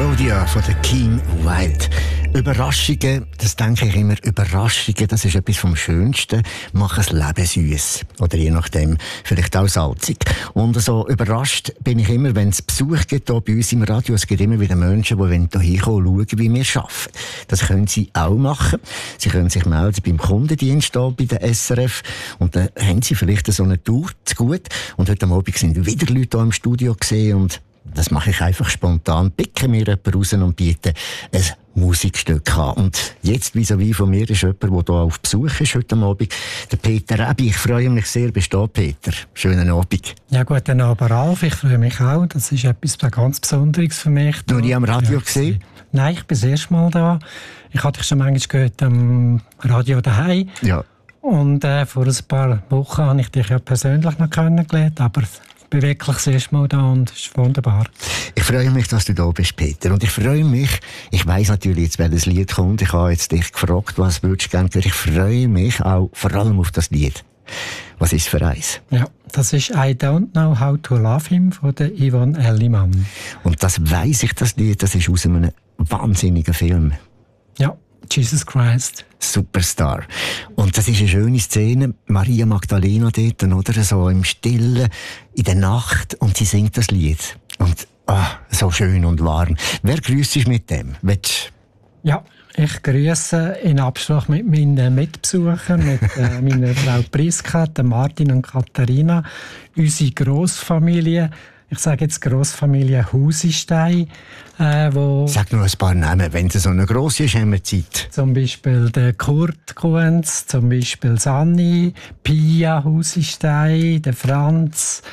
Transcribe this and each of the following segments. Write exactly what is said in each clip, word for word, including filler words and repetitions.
Cambodia von der Keen Wild. Überraschungen, das denke ich immer, Überraschungen, das ist etwas vom Schönsten, machen das Leben süß. Oder je nachdem, vielleicht auch salzig. Und so überrascht bin ich immer, wenn es Besuch gibt hier bei uns im Radio. Es gibt immer wieder Menschen, die hier hinkommen und schauen, wie wir arbeiten. Das können sie auch machen. Sie können sich melden beim Kundendienst hier bei der S R F. Und dann haben sie vielleicht so eine Tour zu gut. Und heute Abend sind wieder Leute hier im Studio gesehen und das mache ich einfach spontan. Picke mir jemanden raus und biete ein Musikstück an. Und jetzt vis-à-vis von mir ist jemand, der hier auf Besuch ist heute Abend. Der Peter Ebi. Ich freue mich sehr, bist du da, Peter. Schönen Abend. Ja, guten Abend, Ralf. Ich freue mich auch. Das ist etwas ganz Besonderes für mich. Du hast nie am Radio ja, gesehen? Nein, ich bin das erste Mal da. Ich hatte dich schon manchmal gehört am Radio daheim. Ja. Und äh, vor ein paar Wochen habe ich dich ja persönlich noch kennengelernt. Aber ich bin wirklich das erste Mal da und es ist wunderbar. Ich freue mich, dass du da bist, Peter. Und ich freue mich, ich weiss natürlich jetzt, welches Lied kommt. Ich habe jetzt dich gefragt, was würdest du gerne hören. Ich freue mich auch vor allem auf das Lied. Was ist für eins? Ja, das ist «I Don't Know How to Love Him» von der Yvonne Elliman. Und das weiss ich, das Lied, das ist aus einem wahnsinnigen Film. Ja. Jesus Christ. Superstar. Und das ist eine schöne Szene. Maria Magdalena dort, oder? So im Stillen, in der Nacht. Und sie singt das Lied. Und, ah, so schön und warm. Wer grüßt dich mit dem? Willst... Ja, ich grüße in Absprache mit meinen Mitbesuchern, mit äh, meiner Frau Priska, Martin und Katharina, unsere Grossfamilie. Ich sage jetzt Grossfamilie Husistein. Äh, wo Sag nur ein paar Namen. Wenn es so eine grosse ist, haben wir Zeit. Zum Beispiel der Kurt Kuhns, zum Beispiel Sanni, Pia Husistein, der Franz,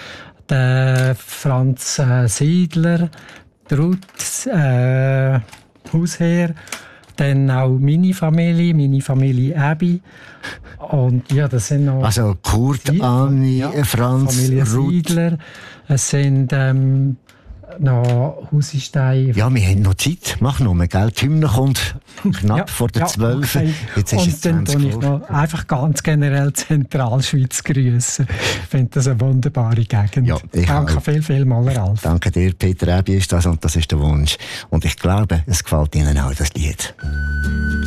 der Franz äh, Siedler, der Ruth äh, Hausherr, dann auch meine Familie, meine Familie Abi. Und ja, das sind noch... Also Kurt, Sie Anni, ja, Franz, Familie Ruth. Siedler. Es sind ähm, noch Husistein. Ja, wir haben noch Zeit. Mach noch mal, gell? Die Hymne kommt knapp ja, vor der ja, zwölf. Okay. Jetzt ist und es zwanzig dann tue ich noch einfach ganz generell Zentralschweiz grüßen. Ich finde das eine wunderbare Gegend. Ja, Danke auch. viel, viel mal, Ralf. Danke dir, Peter Ebi ist das und das ist der Wunsch. Und ich glaube, es gefällt Ihnen auch, das Lied.